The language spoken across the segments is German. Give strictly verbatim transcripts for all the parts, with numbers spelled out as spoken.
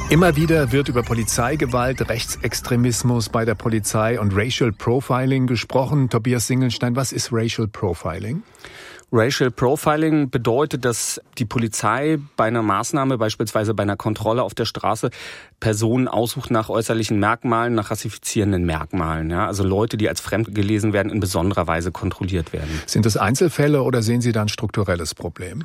Immer wieder wird über Polizeigewalt, Rechtsextremismus bei der Polizei und Racial Profiling gesprochen. Tobias Singelstein, was ist Racial Profiling? Racial Profiling bedeutet, dass die Polizei bei einer Maßnahme, beispielsweise bei einer Kontrolle auf der Straße, Personen aussucht nach äußerlichen Merkmalen, nach rassifizierenden Merkmalen. Ja, also Leute, die als fremd gelesen werden, in besonderer Weise kontrolliert werden. Sind das Einzelfälle oder sehen Sie da ein strukturelles Problem?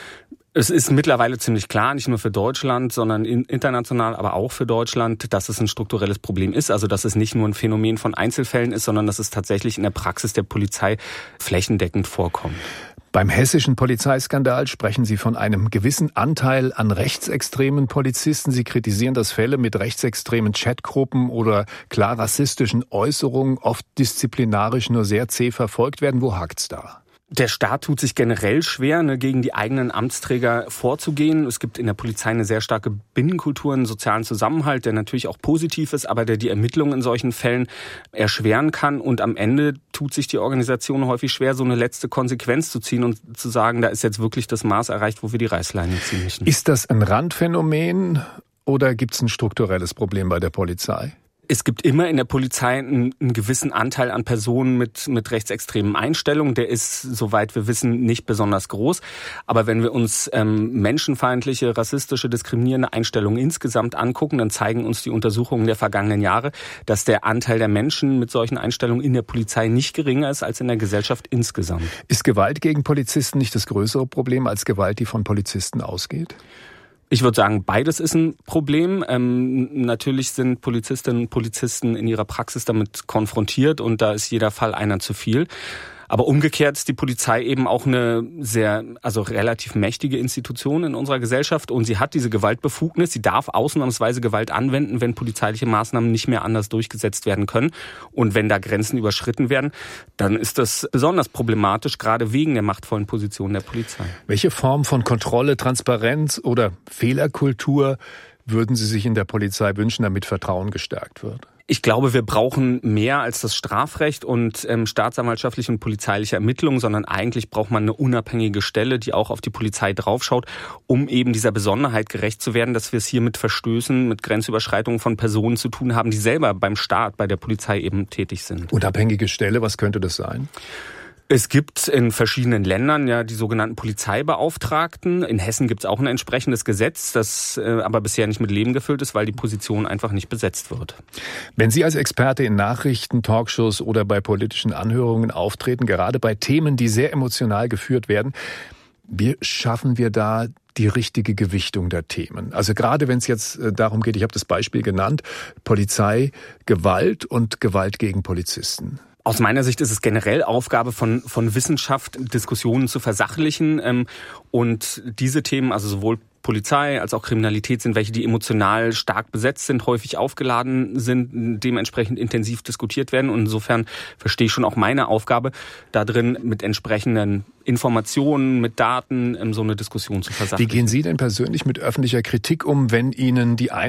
Es ist mittlerweile ziemlich klar, nicht nur für Deutschland, sondern international, aber auch für Deutschland, dass es ein strukturelles Problem ist. Also dass es nicht nur ein Phänomen von Einzelfällen ist, sondern dass es tatsächlich in der Praxis der Polizei flächendeckend vorkommt. Beim hessischen Polizeiskandal sprechen Sie von einem gewissen Anteil an rechtsextremen Polizisten. Sie kritisieren, dass Fälle mit rechtsextremen Chatgruppen oder klar rassistischen Äußerungen oft disziplinarisch nur sehr zäh verfolgt werden. Wo hakt's da? Der Staat tut sich generell schwer, ne, gegen die eigenen Amtsträger vorzugehen. Es gibt in der Polizei eine sehr starke Binnenkultur, einen sozialen Zusammenhalt, der natürlich auch positiv ist, aber der die Ermittlungen in solchen Fällen erschweren kann. Und am Ende tut sich die Organisation häufig schwer, so eine letzte Konsequenz zu ziehen und zu sagen, da ist jetzt wirklich das Maß erreicht, wo wir die Reißleine ziehen müssen. Ist das ein Randphänomen oder gibt es ein strukturelles Problem bei der Polizei? Es gibt immer in der Polizei einen, einen gewissen Anteil an Personen mit, mit rechtsextremen Einstellungen. Der ist, soweit wir wissen, nicht besonders groß. Aber wenn wir uns ähm, menschenfeindliche, rassistische, diskriminierende Einstellungen insgesamt angucken, dann zeigen uns die Untersuchungen der vergangenen Jahre, dass der Anteil der Menschen mit solchen Einstellungen in der Polizei nicht geringer ist als in der Gesellschaft insgesamt. Ist Gewalt gegen Polizisten nicht das größere Problem als Gewalt, die von Polizisten ausgeht? Ich würde sagen, beides ist ein Problem. Ähm, natürlich sind Polizistinnen und Polizisten in ihrer Praxis damit konfrontiert und da ist jeder Fall einer zu viel. Aber umgekehrt ist die Polizei eben auch eine sehr, also relativ mächtige Institution in unserer Gesellschaft und sie hat diese Gewaltbefugnis. Sie darf ausnahmsweise Gewalt anwenden, wenn polizeiliche Maßnahmen nicht mehr anders durchgesetzt werden können. Und wenn da Grenzen überschritten werden, dann ist das besonders problematisch, gerade wegen der machtvollen Position der Polizei. Welche Form von Kontrolle, Transparenz oder Fehlerkultur würden Sie sich in der Polizei wünschen, damit Vertrauen gestärkt wird? Ich glaube, wir brauchen mehr als das Strafrecht und ähm, staatsanwaltschaftliche und polizeiliche Ermittlungen, sondern eigentlich braucht man eine unabhängige Stelle, die auch auf die Polizei draufschaut, um eben dieser Besonderheit gerecht zu werden, dass wir es hier mit Verstößen, mit Grenzüberschreitungen von Personen zu tun haben, die selber beim Staat, bei der Polizei eben tätig sind. Unabhängige Stelle, was könnte das sein? Es gibt in verschiedenen Ländern ja die sogenannten Polizeibeauftragten. In Hessen gibt es auch ein entsprechendes Gesetz, das äh, aber bisher nicht mit Leben gefüllt ist, weil die Position einfach nicht besetzt wird. Wenn Sie als Experte in Nachrichten, Talkshows oder bei politischen Anhörungen auftreten, gerade bei Themen, die sehr emotional geführt werden, wie schaffen wir da die richtige Gewichtung der Themen? Also gerade wenn es jetzt darum geht, ich habe das Beispiel genannt, Polizei, Gewalt und Gewalt gegen Polizisten. Aus meiner Sicht ist es generell Aufgabe von, von Wissenschaft, Diskussionen zu versachlichen. Ähm, und diese Themen, also sowohl Polizei als auch Kriminalität, sind welche, die emotional stark besetzt sind, häufig aufgeladen sind, dementsprechend intensiv diskutiert werden. Und insofern verstehe ich schon auch meine Aufgabe, da drin mit entsprechenden Informationen, mit Daten so eine Diskussion zu versachlichen. Wie gehen Sie denn persönlich mit öffentlicher Kritik um, wenn Ihnen die